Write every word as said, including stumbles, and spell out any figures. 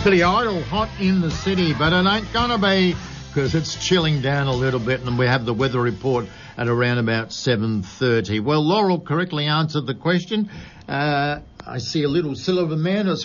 Billy Idol, Hot in the City, but it ain't going to be because it's chilling down a little bit, and we have the weather report at around about seven thirty. Well, Laurel correctly answered the question. Uh, I see a little silver man. It's